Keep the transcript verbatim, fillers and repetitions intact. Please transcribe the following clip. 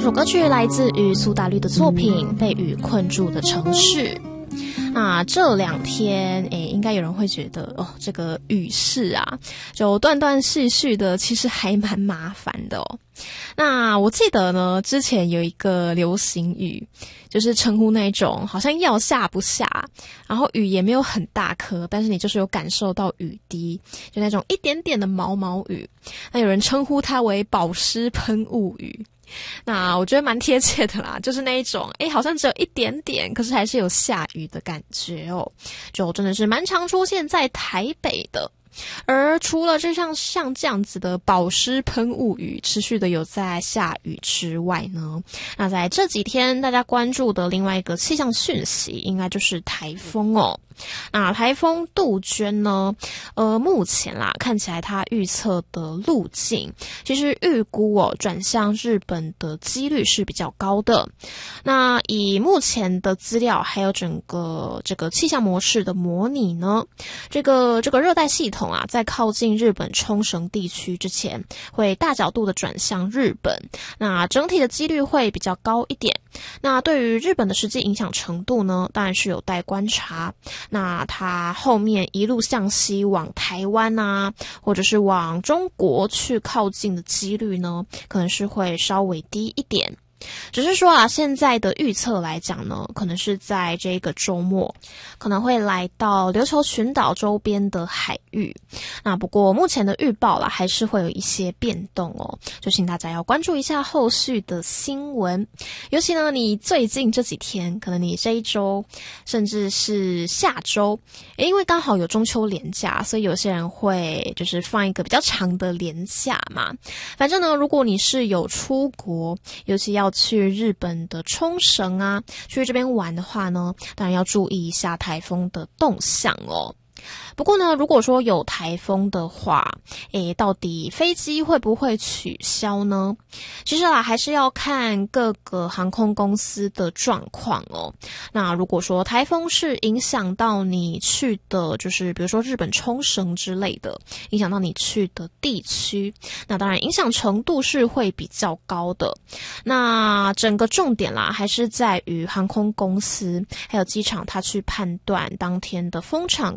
这首歌曲来自于苏打绿的作品《被雨困住的城市》。那这两天诶，应该有人会觉得哦，这个雨势啊，就断断续续的，其实还蛮麻烦的哦。那我记得呢，之前有一个流行语，就是称呼那种好像要下不下，然后雨也没有很大颗，但是你就是有感受到雨滴，就那种一点点的毛毛雨。那有人称呼它为保湿喷雾雨。那我觉得蛮贴切的啦，就是那一种诶好像只有一点点，可是还是有下雨的感觉哦，就真的是蛮常出现在台北的。而除了这像像这样子的保湿喷雾雨持续的有在下雨之外呢，那在这几天大家关注的另外一个气象讯息应该就是台风哦。那台风杜鹃呢，呃，目前啦看起来它预测的路径，其实预估哦转向日本的几率是比较高的。那以目前的资料还有整个这个气象模式的模拟呢，这个这个热带系统啊，在靠近日本冲绳地区之前，会大角度的转向日本，那整体的几率会比较高一点。那对于日本的实际影响程度呢，当然是有待观察。那它后面一路向西往台湾啊，或者是往中国去靠近的几率呢，可能是会稍微低一点。只是说啊，现在的预测来讲呢，可能是在这个周末可能会来到琉球群岛周边的海域。那不过目前的预报啦，还是会有一些变动哦，就请大家要关注一下后续的新闻。尤其呢，你最近这几天，可能你这一周甚至是下周，因为刚好有中秋连假，所以有些人会就是放一个比较长的连假嘛。反正呢，如果你是有出国，尤其要去日本的冲绳啊，去这边玩的话呢，当然要注意一下台风的动向哦。不过呢，如果说有台风的话，诶，到底飞机会不会取消呢？其实啦，还是要看各个航空公司的状况哦。那如果说台风是影响到你去的，就是比如说日本冲绳之类的，影响到你去的地区，那当然影响程度是会比较高的。那整个重点啦，还是在于航空公司还有机场，它去判断当天的风场